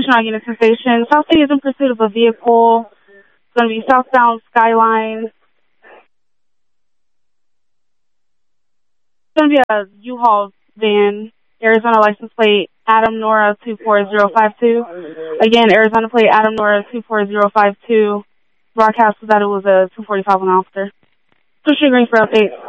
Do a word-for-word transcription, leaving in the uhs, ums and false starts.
Station on Unison Station. South City is in pursuit of a vehicle. It's going to be southbound Skyline. It's going to be a U-Haul van. Arizona license plate Adam Nora two four zero five two. Again, Arizona plate Adam Nora two four zero five two. Broadcast was that it was a two forty-five on officer. Switching green for update.